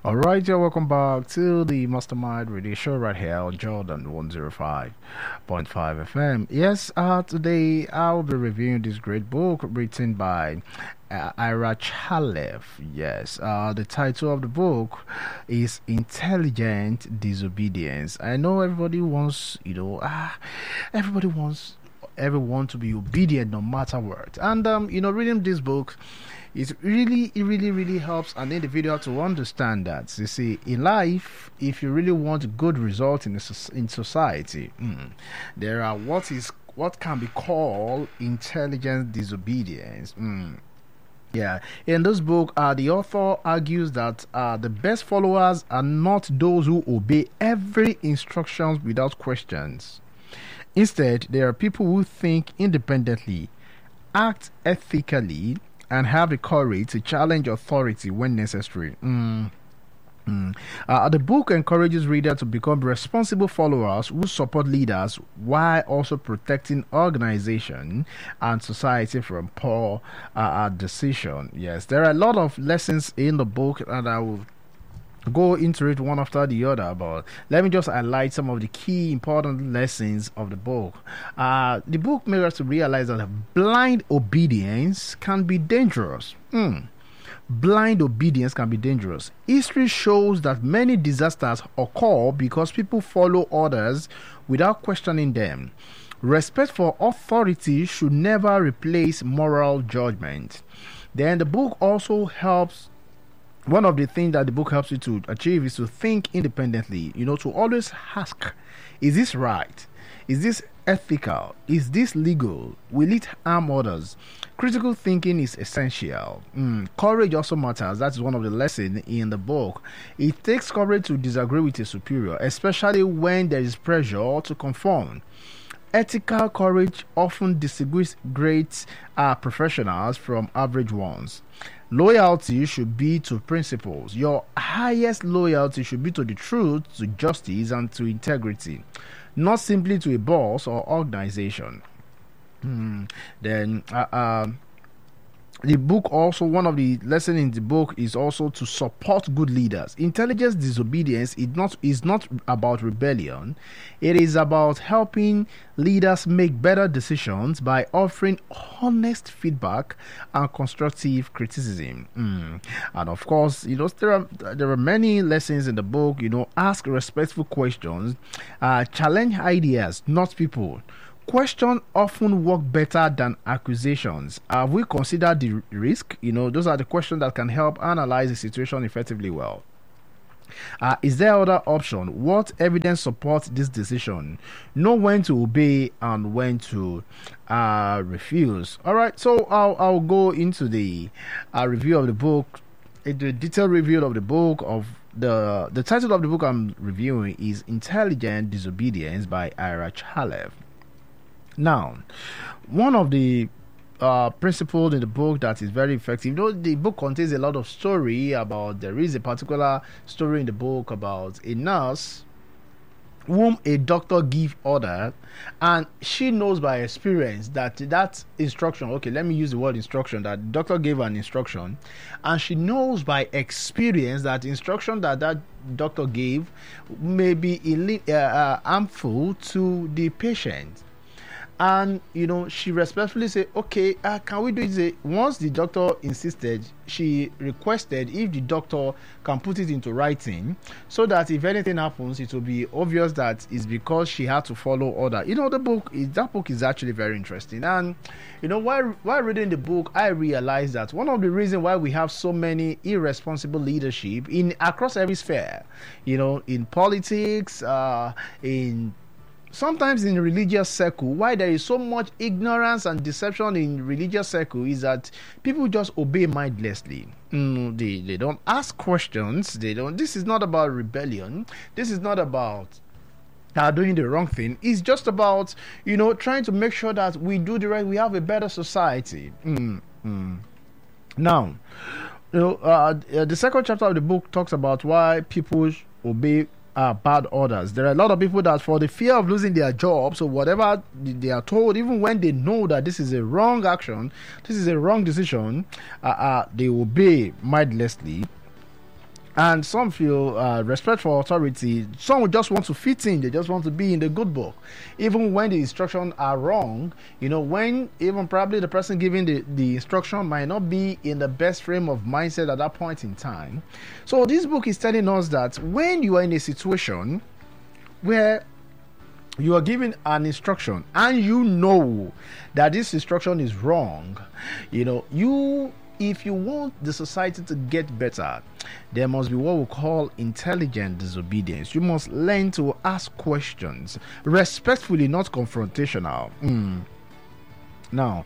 All right, yeah, welcome back to the Mastermind Radio Show right here on Jordan 105.5 FM. Yes, today I'll be reviewing this great book written by Ira Chalev. Yes, the title of the book is Intelligent Disobedience. I know everybody wants, everybody wants everyone to be obedient no matter what. And reading this book, it really helps an individual to understand that. You see, in life, if you really want good results in society, there are what can be called intelligent disobedience. Yeah, in this book, the author argues that the best followers are not those who obey every instructions without questions. Instead, there are people who think independently, act ethically, and have the courage to challenge authority when necessary. The book encourages readers to become responsible followers who support leaders while also protecting organization and society from poor decision. Yes, there are a lot of lessons in the book, and I will go into it one after the other, but let me just highlight some of the key important lessons of the book. The book makes us to realize that blind obedience can be dangerous. Blind obedience can be dangerous. History shows that many disasters occur because people follow orders without questioning them. Respect for authority should never replace moral judgment. Then the book also helps. One of the things that the book helps you to achieve is to think independently, to always ask, is this right? Is this ethical? Is this legal? Will it harm others? Critical thinking is essential. Courage also matters. That's one of the lessons in the book. It takes courage to disagree with a superior, especially when there is pressure to conform. Ethical courage often distinguishes great professionals from average ones. Loyalty should be to principles. Your highest loyalty should be to the truth, to justice, and to integrity, not simply to a boss or organization. Then the book also, one of the lessons in the book is also to support good leaders. Intelligent disobedience is not about rebellion. It is about helping leaders make better decisions by offering honest feedback and constructive criticism. And of course, there are many lessons in the book. Ask respectful questions, challenge ideas, not people. Questions often work better than accusations. Have we considered the risk? Those are the questions that can help analyze the situation effectively well. Is there other option? What evidence supports this decision? Know when to obey and when to refuse. All right, so I'll go into the review of the book, the detailed review of the book. Of the title of the book I'm reviewing is Intelligent Disobedience by Ira Chalev. Now, one of the principles in the book that is very effective. The book contains a lot of story about. There is a particular story in the book about a nurse whom a doctor give order, and she knows by experience that instruction. Okay, let me use the word instruction. That the doctor gave an instruction, and she knows by experience that instruction that doctor gave may be harmful to the patient. And she respectfully said, okay, can we do it? Once the doctor insisted, she requested if the doctor can put it into writing, so that if anything happens, it will be obvious that it's because she had to follow order. That book is actually very interesting. And while reading the book, I realized that one of the reasons why we have so many irresponsible leadership across every sphere, in politics, sometimes in religious circle, why there is so much ignorance and deception in religious circle is that people just obey mindlessly. They don't ask questions. This is not about rebellion. This is not about doing the wrong thing. It's just about trying to make sure that we do the right. We have a better society. Now, the second chapter of the book talks about why people obey bad orders. There are a lot of people that, for the fear of losing their jobs or whatever they are told, even when they know that this is a wrong action, this is a wrong decision, they obey mindlessly. And some feel respect for authority. Some just want to fit in. They just want to be in the good book, even when the instructions are wrong. When even probably the person giving the instruction might not be in the best frame of mindset at that point in time. So this book is telling us that when you are in a situation where you are given an instruction and you know that this instruction is wrong, if you want the society to get better, there must be what we call intelligent disobedience. You must learn to ask questions respectfully, not confrontational. Now,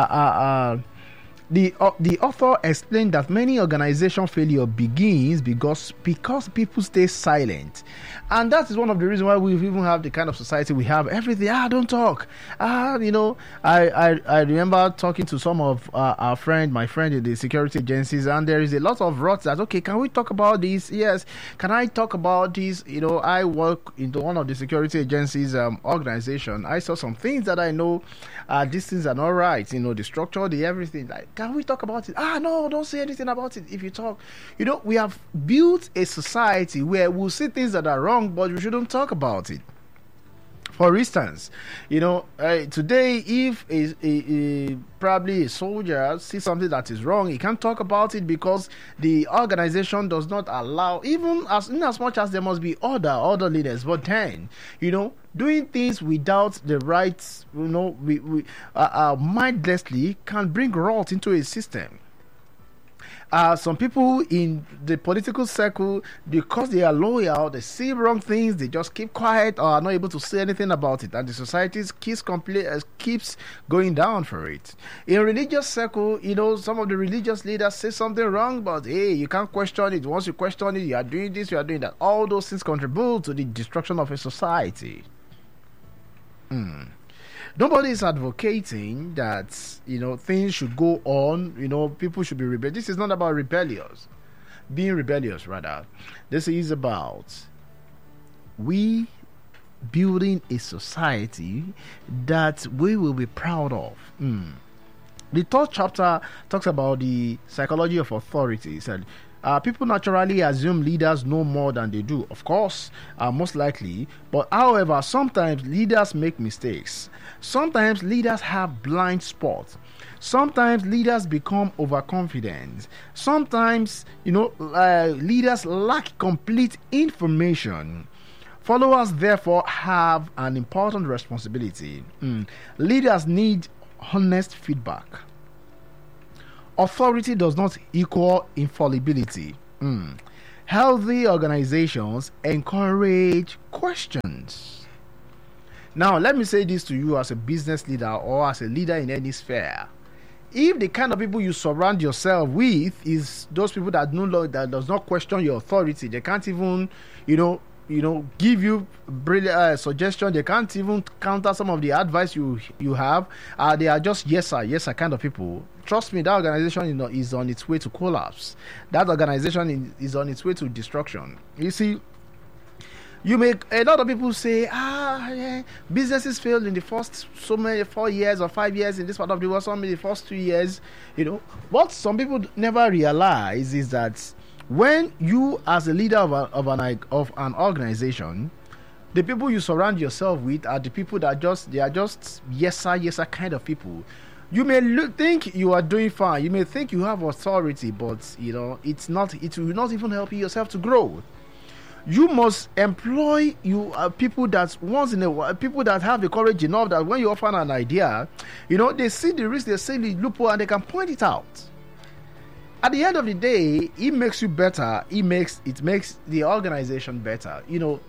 the author explained that many organization failure begins because people stay silent, and that is one of the reasons why we even have the kind of society we have. Everything, don't talk. I remember talking to some of my friend in the security agencies, and there is a lot of rot that, okay, can we talk about this? Yes, can I talk about this? I work into one of the security agencies organization. I saw some things that I know these things are not right. The structure, the everything. Like, can we talk about it? No, don't say anything about it. If you talk, we have built a society where we'll see things that are wrong, but we shouldn't talk about it. For instance, today, if probably a soldier sees something that is wrong, he can't talk about it because the organization does not allow, even in as much as there must be other leaders. But then, doing things without the rights, mindlessly can bring rot into a system. Some people in the political circle, because they are loyal, they see wrong things, they just keep quiet or are not able to say anything about it, and the society keeps going down for it. In religious circle, some of the religious leaders say something wrong, but hey, you can't question it. Once you question it, you are doing this, you are doing that. All those things contribute to the destruction of a society. Nobody is advocating that things should go on. People should be rebellious. This is not about being rebellious. Rather, this is about we building a society that we will be proud of. The third chapter talks about the psychology of authority. It said, people naturally assume leaders know more than they do. Of course, most likely. But however, sometimes leaders make mistakes. Sometimes leaders have blind spots. Sometimes leaders become overconfident. Sometimes, leaders lack complete information. Followers, therefore, have an important responsibility. Leaders need honest feedback. Authority does not equal infallibility. Healthy organizations encourage questions. Now, let me say this to you as a business leader or as a leader in any sphere. If the kind of people you surround yourself with is those people that does not question your authority, they can't even, give you brilliant suggestion. They can't even counter some of the advice you have. They are just yes sir kind of people. Trust me, that organization is on its way to collapse. That organization is on its way to destruction. You see, you make a lot of people say, businesses failed in the first 4 years or 5 years in this part of the world, some in the first 2 years. What some people never realize is that when you, as a leader of an organization, the people you surround yourself with are the people that they are just yes sir kind of people. You may think you are doing fine. You may think you have authority, but it's not. It will not even help yourself to grow. You must employ people that once in a while, people that have the courage enough that when you offer an idea, they see the risk, they see the loophole, and they can point it out. At the end of the day, it makes you better. It makes the organization better.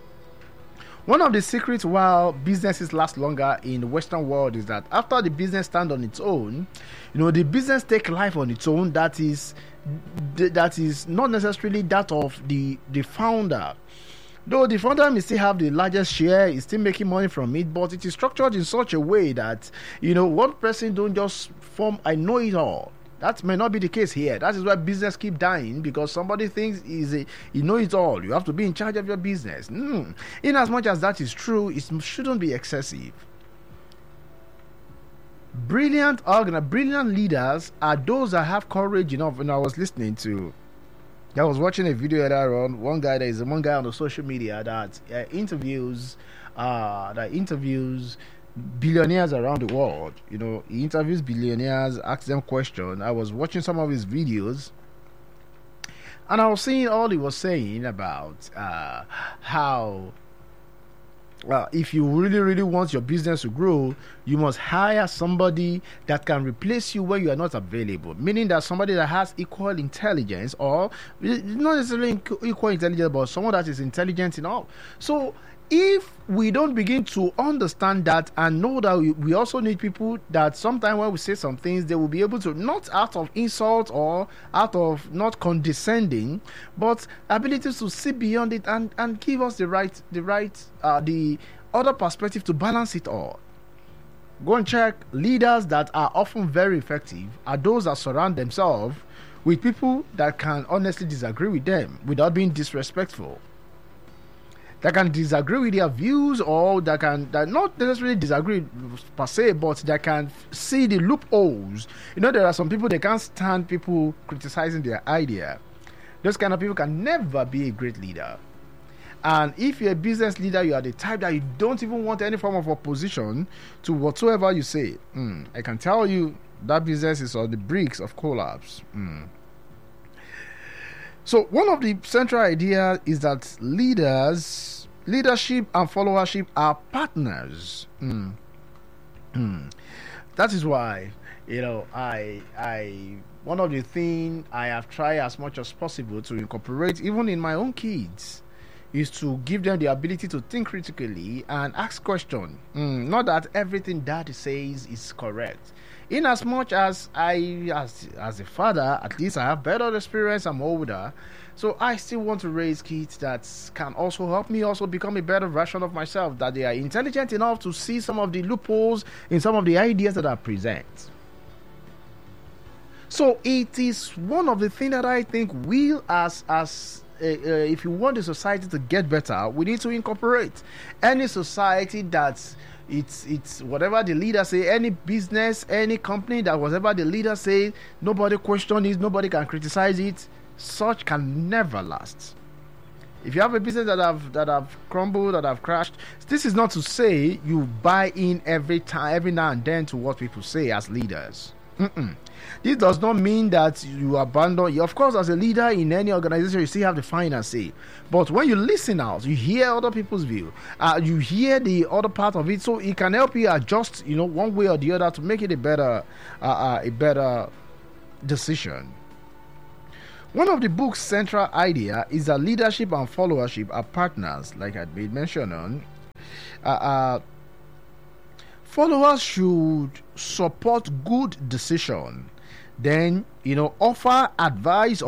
One of the secrets why businesses last longer in the Western world is that after the business stands on its own, the business take life on its own. That is not necessarily that of the founder. Though the founder may still have the largest share, is still making money from it, but it is structured in such a way that one person don't just form I know it all. That may not be the case here. That is why business keep dying, because somebody thinks you know it all. You have to be in charge of your business. In as much as that is true, it shouldn't be excessive. Brilliant leaders are those that have courage enough. When I was listening to I was watching a video earlier on. One guy on the social media that interviews billionaires around the world. He interviews billionaires, asks them questions. I was watching some of his videos, and I was seeing all he was saying about how if you really, really want your business to grow, you must hire somebody that can replace you when you are not available. Meaning that somebody that has equal intelligence, or not necessarily equal intelligence, but someone that is intelligent enough. So if we don't begin to understand that and know that we also need people that sometimes when we say some things, they will be able to, not out of insult or out of not condescending, but abilities to see beyond it and give us the other perspective to balance it all. Go and check. Leaders that are often very effective are those that surround themselves with people that can honestly disagree with them without being disrespectful, that can disagree with their views, or that not necessarily disagree per se, but that can see the loopholes. There are some people, they can't stand people criticizing their idea. Those kind of people can never be a great leader. And if you're a business leader, you are the type that you don't even want any form of opposition to whatsoever you say. I can tell you that business is on the brink of collapse. So one of the central ideas is that leadership and followership are partners. That is why, one of the things I have tried as much as possible to incorporate even in my own kids is to give them the ability to think critically and ask questions. Not that everything dad says is correct. In as much as as a father, at least I have better experience, I'm older, so I still want to raise kids that can also help me also become a better version of myself, that they are intelligent enough to see some of the loopholes in some of the ideas that I present. So it is one of the things that I think we if you want the society to get better, we need to incorporate. Any society that's it's whatever the leader say, any business, any company that whatever the leader say, nobody question it, nobody can criticize it, such can never last. If you have a business that have crumbled, that have crashed, this is not to say you buy in every now and then to what people say as leaders. This does not mean that you abandon. Of course, as a leader in any organization, you still have the final say. But when you listen out, you hear other people's view. You hear the other part of it, so it can help you adjust, one way or the other to make it a better decision. One of the book's central idea is that leadership and followership are partners, like I made mention on. Followers should support good decision, then offer advice